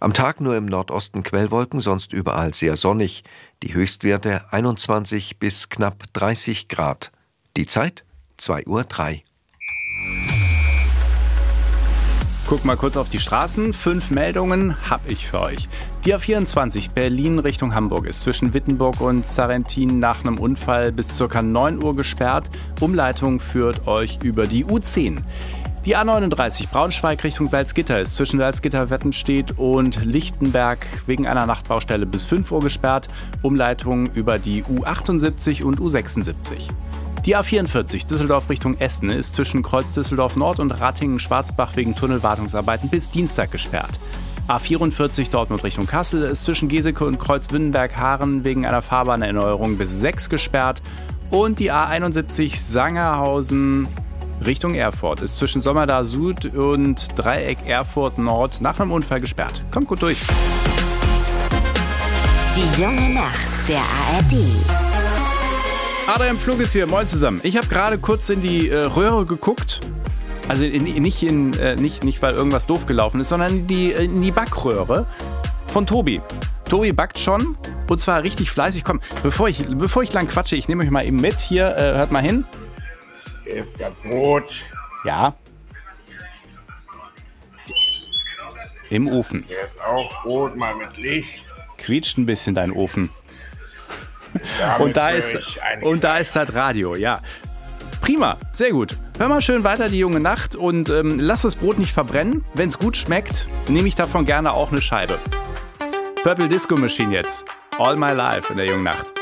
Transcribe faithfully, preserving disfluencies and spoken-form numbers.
Am Tag nur im Nordosten Quellwolken, sonst überall sehr sonnig. Die Höchstwerte einundzwanzig bis knapp dreißig Grad. Die Zeit zwei Uhr drei. Guck mal kurz auf die Straßen. Fünf Meldungen habe ich für euch. Die A vierundzwanzig Berlin Richtung Hamburg ist zwischen Wittenburg und Sarrentin nach einem Unfall bis ca. neun Uhr gesperrt. Umleitung führt euch über die U zehn. Die A neununddreißig Braunschweig Richtung Salzgitter ist zwischen Salzgitter-Wettenstedt und Lichtenberg wegen einer Nachtbaustelle bis fünf Uhr gesperrt. Umleitung über die U achtundsiebzig und U sechsundsiebzig. Die A vierundvierzig Düsseldorf Richtung Essen ist zwischen Kreuz Düsseldorf Nord und Ratingen-Schwarzbach wegen Tunnelwartungsarbeiten bis Dienstag gesperrt. A vierundvierzig Dortmund Richtung Kassel ist zwischen Geseke und Kreuz Wünnenberg-Haaren wegen einer Fahrbahnerneuerung bis sechs gesperrt. Und die A einundsiebzig Sangerhausen Richtung Erfurt ist zwischen Sommerdar Süd und Dreieck Erfurt Nord nach einem Unfall gesperrt. Kommt gut durch. Die junge Nacht der A R D. Adrian Pflug ist hier, moin zusammen. Ich habe gerade kurz in die äh, Röhre geguckt. Also in, nicht, in, äh, nicht, nicht, weil irgendwas doof gelaufen ist, sondern in die, in die Backröhre von Tobi. Tobi backt schon und zwar richtig fleißig. Komm, bevor ich, bevor ich lang quatsche, ich nehme euch mal eben mit. Hier, äh, hört mal hin. Hier ist das Brot. Ja. Im Ofen. Hier ist auch Brot, mal mit Licht. Quietscht ein bisschen dein Ofen. Damit Und da höre ist ich eins. und da ist das Radio, ja. Prima, sehr gut. Hör mal schön weiter die junge Nacht und ähm, lass das Brot nicht verbrennen. Wenn es gut schmeckt, nehme ich davon gerne auch eine Scheibe. Purple Disco Machine jetzt. All My Life in der jungen Nacht.